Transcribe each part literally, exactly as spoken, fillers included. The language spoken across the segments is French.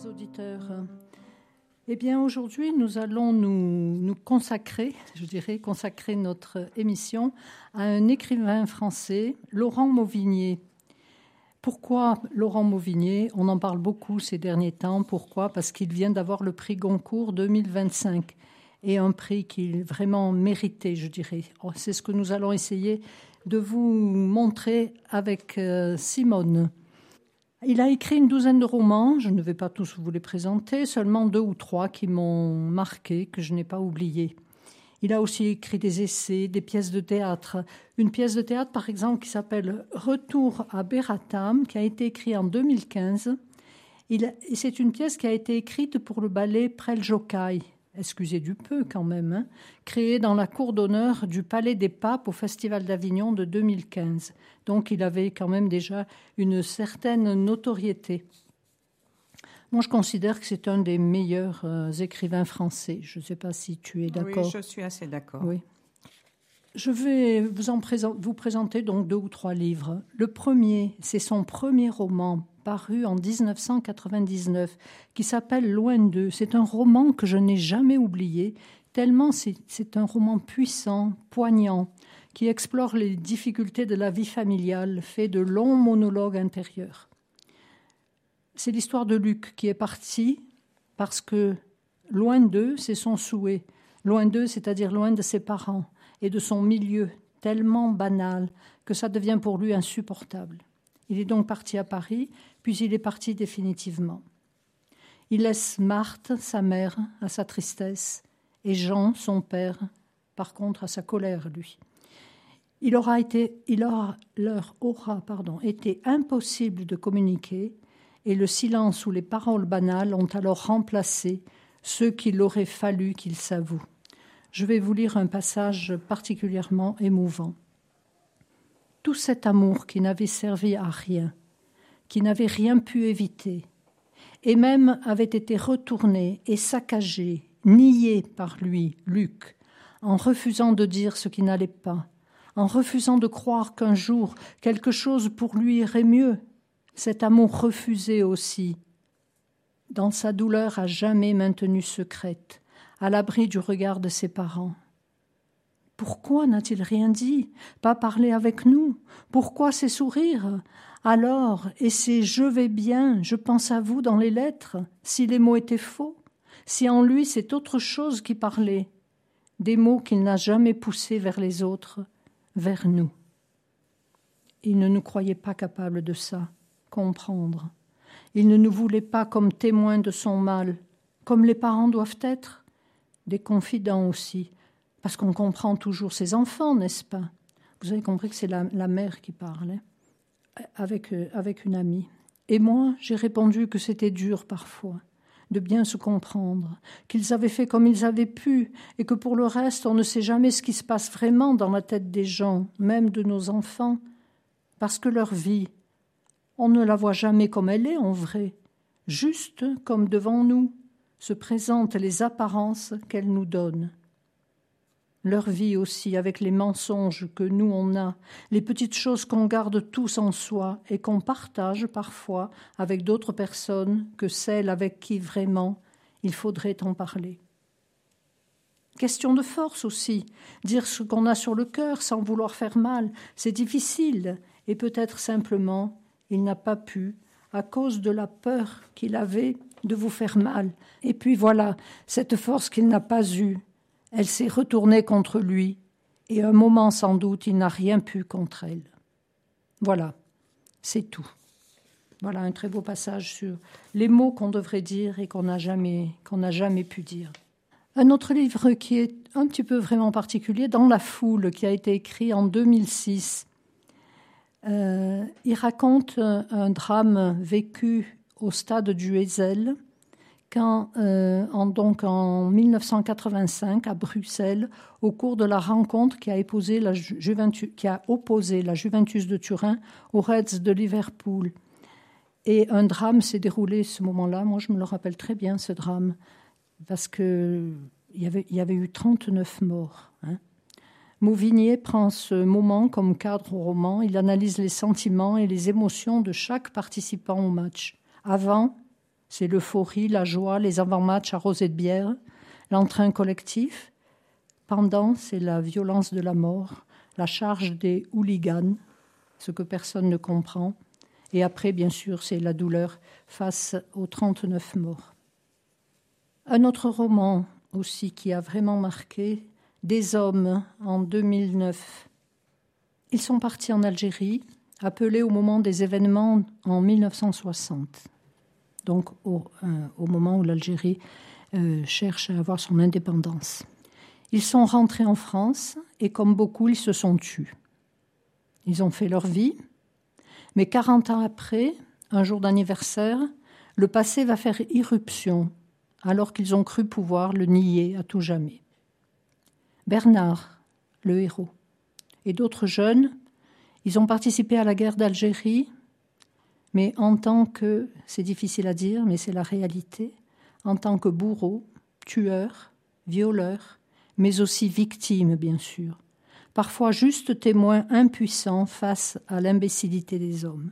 chers auditeurs. Eh bien, aujourd'hui, nous allons nous, nous consacrer, je dirais, consacrer notre émission à un écrivain français, Laurent Mauvignier. Pourquoi Laurent Mauvignier ? On en parle beaucoup ces derniers temps. Pourquoi ? Parce qu'il vient d'avoir le prix Goncourt deux mille vingt-cinq, et un prix qu'il vraiment mérité, je dirais. C'est ce que nous allons essayer de vous montrer avec euh, Simone. Il a écrit une douzaine de romans, je ne vais pas tous vous les présenter, seulement deux ou trois qui m'ont marqué, que je n'ai pas oubliés. Il a aussi écrit des essais, des pièces de théâtre. Une pièce de théâtre, par exemple, qui s'appelle « Retour à Beratam », qui a été écrite en deux mille quinze. Il, c'est une pièce qui a été écrite pour le ballet Preljokai, excusez du peu quand même, hein, créé dans la cour d'honneur du Palais des Papes au Festival d'Avignon de deux mille quinze. Donc il avait quand même déjà une certaine notoriété. Moi, je considère que c'est un des meilleurs euh, écrivains français. Je ne sais pas si tu es d'accord. Oui, je suis assez d'accord. Oui. Je vais vous, en présent, vous présenter donc deux ou trois livres. Le premier, c'est son premier roman, paru en dix-neuf cent quatre-vingt-dix-neuf, qui s'appelle « Loin d'eux ». C'est un roman que je n'ai jamais oublié, tellement c'est, c'est un roman puissant, poignant, qui explore les difficultés de la vie familiale, fait de longs monologues intérieurs. C'est l'histoire de Luc qui est parti parce que loin d'eux, c'est son souhait. Loin d'eux, c'est-à-dire loin de ses parents et de son milieu, tellement banal que ça devient pour lui insupportable. Il est donc parti à Paris, puis il est parti définitivement. Il laisse Marthe, sa mère, à sa tristesse, et Jean, son père, par contre, à sa colère, lui. Il aura été, il aura, leur aura pardon, été impossible de communiquer, et le silence ou les paroles banales ont alors remplacé ceux qu'il aurait fallu qu'ils s'avouent. Je vais vous lire un passage particulièrement émouvant. Tout cet amour qui n'avait servi à rien, qui n'avait rien pu éviter, et même avait été retourné et saccagé, nié par lui, Luc, en refusant de dire ce qui n'allait pas, en refusant de croire qu'un jour quelque chose pour lui irait mieux, cet amour refusé aussi, dans sa douleur à jamais maintenue secrète, à l'abri du regard de ses parents. Pourquoi n'a-t-il rien dit, pas parlé avec nous? Pourquoi ces sourires? Alors, et ces « je vais bien, je pense à vous » dans les lettres, si les mots étaient faux, si en lui c'est autre chose qui parlait, des mots qu'il n'a jamais poussés vers les autres, vers nous. Il ne nous croyait pas capables de ça, comprendre. Il ne nous voulait pas comme témoins de son mal, comme les parents doivent être, des confidents aussi, parce qu'on comprend toujours ses enfants, n'est-ce pas? Vous avez compris que c'est la, la mère qui parle, hein, avec, euh, avec une amie. Et moi, j'ai répondu que c'était dur parfois, de bien se comprendre, qu'ils avaient fait comme ils avaient pu, et que pour le reste, on ne sait jamais ce qui se passe vraiment dans la tête des gens, même de nos enfants, parce que leur vie, on ne la voit jamais comme elle est en vrai, juste comme devant nous se présentent les apparences qu'elle nous donne. Leur vie aussi, avec les mensonges que nous on a, les petites choses qu'on garde tous en soi et qu'on partage parfois avec d'autres personnes que celles avec qui vraiment il faudrait en parler. Question de force aussi, dire ce qu'on a sur le cœur sans vouloir faire mal, c'est difficile et peut-être simplement il n'a pas pu à cause de la peur qu'il avait de vous faire mal. Et puis voilà, cette force qu'il n'a pas eue, elle s'est retournée contre lui, et un moment sans doute, il n'a rien pu contre elle. Voilà, c'est tout. Voilà un très beau passage sur les mots qu'on devrait dire et qu'on n'a jamais, qu'on n'a jamais pu dire. Un autre livre qui est un petit peu vraiment particulier, Dans la foule, qui a été écrit en deux mille six. Euh, il raconte un, un drame vécu au stade du Heysel, quand, euh, en, donc en dix-neuf cent quatre-vingt-cinq, à Bruxelles, au cours de la rencontre qui a, opposé la Juventus, qui a opposé la Juventus de Turin aux Reds de Liverpool. Et un drame s'est déroulé ce moment-là. Moi, je me le rappelle très bien, ce drame, parce qu'il y avait, y avait eu trente-neuf morts. Hein. Mauvignier prend ce moment comme cadre au roman. Il analyse les sentiments et les émotions de chaque participant au match, avant, C'est l'euphorie, la joie, les avant-matchs arrosés de bière, l'entrain collectif. Pendant, c'est la violence de la mort, la charge des hooligans, ce que personne ne comprend. Et après, bien sûr, c'est la douleur face aux trente-neuf morts. Un autre roman aussi qui a vraiment marqué, Des hommes, en deux mille neuf. Ils sont partis en Algérie, appelés au moment des événements en mille neuf cent soixante. Donc au, euh, au moment où l'Algérie euh, cherche à avoir son indépendance. Ils sont rentrés en France et comme beaucoup, ils se sont tus. Ils ont fait leur vie, mais quarante ans après, un jour d'anniversaire, le passé va faire irruption alors qu'ils ont cru pouvoir le nier à tout jamais. Bernard, le héros, et d'autres jeunes, ils ont participé à la guerre d'Algérie, mais en tant que, c'est difficile à dire, mais c'est la réalité, en tant que bourreaux, tueurs, violeurs, mais aussi victimes, bien sûr, parfois juste témoins impuissants face à l'imbécilité des hommes.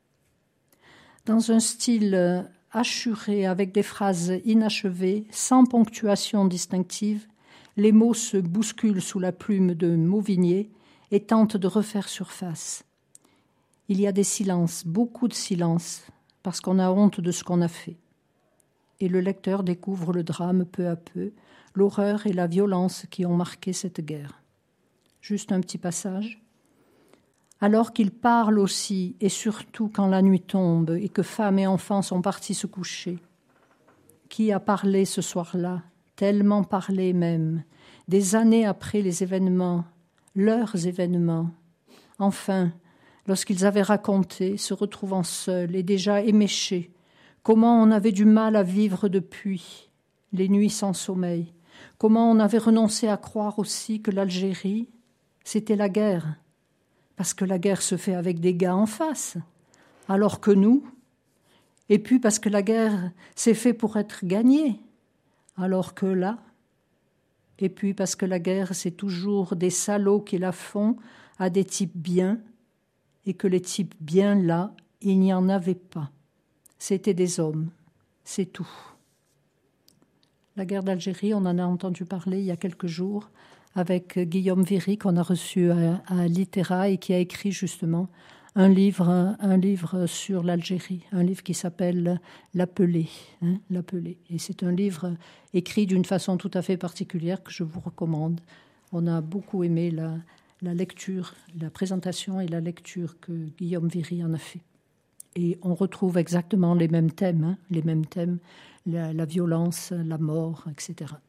Dans un style assuré, avec des phrases inachevées, sans ponctuation distinctive, les mots se bousculent sous la plume de Mauvigné et tentent de refaire surface. Il y a des silences, beaucoup de silences, parce qu'on a honte de ce qu'on a fait. Et le lecteur découvre le drame peu à peu, l'horreur et la violence qui ont marqué cette guerre. Juste un petit passage. Alors qu'il parle aussi, et surtout quand la nuit tombe et que femmes et enfants sont partis se coucher. Qui a parlé ce soir-là, tellement parlé même, des années après les événements, leurs événements. Enfin, lorsqu'ils avaient raconté, se retrouvant seuls et déjà éméchés, comment on avait du mal à vivre depuis, les nuits sans sommeil, comment on avait renoncé à croire aussi que l'Algérie, c'était la guerre, parce que la guerre se fait avec des gars en face, alors que nous, et puis parce que la guerre s'est fait pour être gagnée, alors que là, et puis parce que la guerre, c'est toujours des salauds qui la font à des types bien, et que les types bien là, il n'y en avait pas. C'était des hommes, c'est tout. La guerre d'Algérie, on en a entendu parler il y a quelques jours avec Guillaume Viry qu'on a reçu à, à Littéra et qui a écrit justement un livre, un, un livre sur l'Algérie, un livre qui s'appelle L'Appelé, hein, L'Appelé. Et c'est un livre écrit d'une façon tout à fait particulière que je vous recommande. On a beaucoup aimé la, la lecture, la présentation et la lecture que Guillaume Viry en a fait. Et on retrouve exactement les mêmes thèmes, hein, les mêmes thèmes, la, la violence, la mort, et cetera.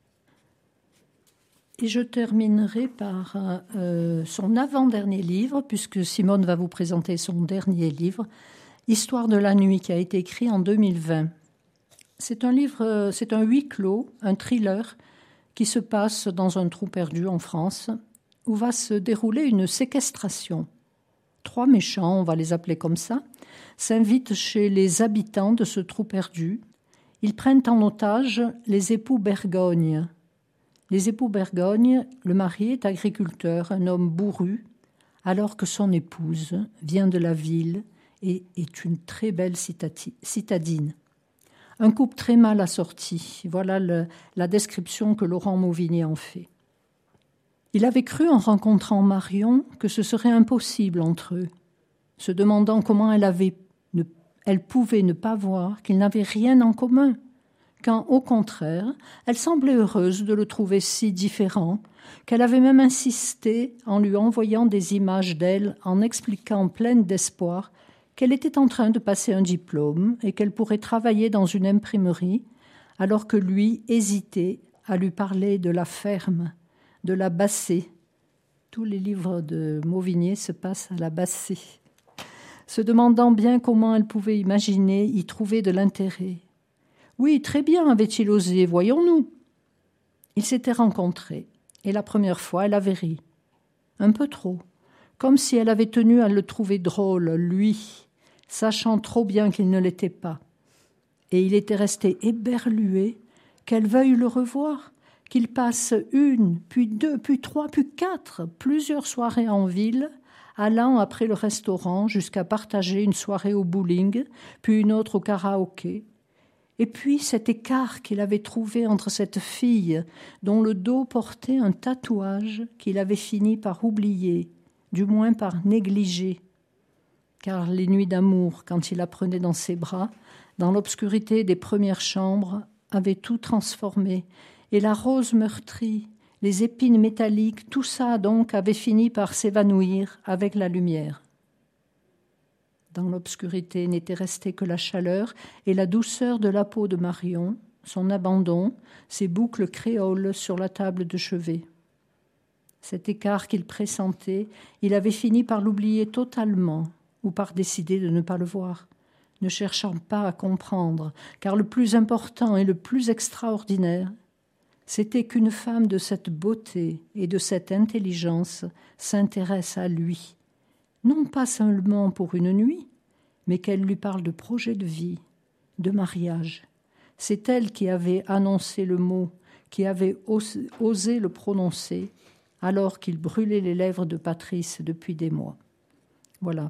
Et je terminerai par euh, son avant-dernier livre, puisque Simone va vous présenter son dernier livre, Histoire de la nuit, qui a été écrit en deux mille vingt. C'est un livre, c'est un huis clos, un thriller qui se passe dans un trou perdu en France, où va se dérouler une séquestration. Trois méchants, on va les appeler comme ça, s'invitent chez les habitants de ce trou perdu. Ils prennent en otage les époux Bergogne. Les époux Bergogne, le mari est agriculteur, un homme bourru, alors que son épouse vient de la ville et est une très belle citadine. Un couple très mal assorti. Voilà le, la description que Laurent Mauvigné en fait. Il avait cru en rencontrant Marion que ce serait impossible entre eux, se demandant comment elle, avait, ne, elle pouvait ne pas voir qu'ils n'avaient rien en commun, quand, au contraire, elle semblait heureuse de le trouver si différent qu'elle avait même insisté en lui envoyant des images d'elle en expliquant pleine d'espoir qu'elle était en train de passer un diplôme et qu'elle pourrait travailler dans une imprimerie, alors que lui hésitait à lui parler de la ferme, de la Bassée. Tous les livres de Mauvigné se passent à la Bassée, se demandant bien comment elle pouvait imaginer y trouver de l'intérêt. Oui, très bien, avait-il osé, voyons-nous. Ils s'étaient rencontrés, et la première fois, elle avait ri. Un peu trop, comme si elle avait tenu à le trouver drôle, lui, sachant trop bien qu'il ne l'était pas. Et il était resté éberlué qu'elle veuille le revoir, qu'il passe une, puis deux, puis trois, puis quatre, plusieurs soirées en ville, allant après le restaurant jusqu'à partager une soirée au bowling, puis une autre au karaoké, Et puis cet écart qu'il avait trouvé entre cette fille dont le dos portait un tatouage qu'il avait fini par oublier, du moins par négliger. Car les nuits d'amour, quand il la prenait dans ses bras, dans l'obscurité des premières chambres, avaient tout transformé. Et la rose meurtrie, les épines métalliques, tout ça donc avait fini par s'évanouir avec la lumière. Dans l'obscurité n'était resté que la chaleur et la douceur de la peau de Marion, son abandon, ses boucles créoles sur la table de chevet. Cet écart qu'il pressentait, il avait fini par l'oublier totalement ou par décider de ne pas le voir, ne cherchant pas à comprendre, car le plus important et le plus extraordinaire, c'était qu'une femme de cette beauté et de cette intelligence s'intéresse à lui, non pas seulement pour une nuit, mais qu'elle lui parle de projet de vie, de mariage. C'est elle qui avait annoncé le mot, qui avait osé le prononcer, alors qu'il brûlait les lèvres de Patrice depuis des mois. Voilà.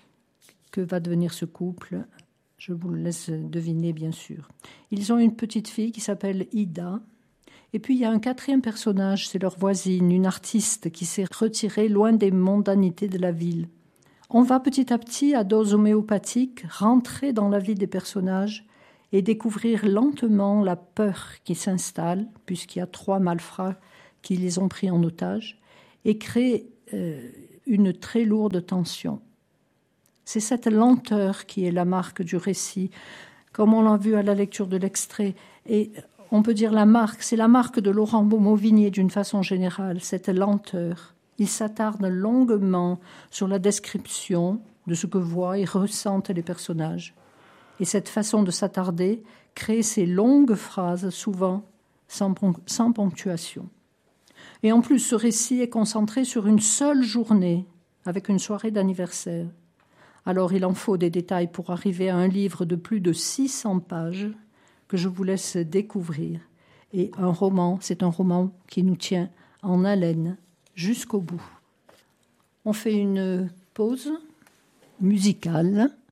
Que va devenir ce couple ? Je vous le laisse deviner, bien sûr. Ils ont une petite fille qui s'appelle Ida. Et puis, il y a un quatrième personnage, c'est leur voisine, une artiste qui s'est retirée loin des mondanités de la ville. On va petit à petit, à dose homéopathique, rentrer dans la vie des personnages et découvrir lentement la peur qui s'installe, puisqu'il y a trois malfrats qui les ont pris en otage, et créer euh, une très lourde tension. C'est cette lenteur qui est la marque du récit, comme on l'a vu à la lecture de l'extrait. Et on peut dire la marque, c'est la marque de Laurent Mauvigné d'une façon générale, cette lenteur. Il s'attarde longuement sur la description de ce que voient et ressentent les personnages. Et cette façon de s'attarder crée ces longues phrases, souvent sans, sans ponctuation. Et en plus, ce récit est concentré sur une seule journée, avec une soirée d'anniversaire. Alors, il en faut des détails pour arriver à un livre de plus de six cents pages que je vous laisse découvrir. Et un roman, c'est un roman qui nous tient en haleine jusqu'au bout. On fait une pause musicale.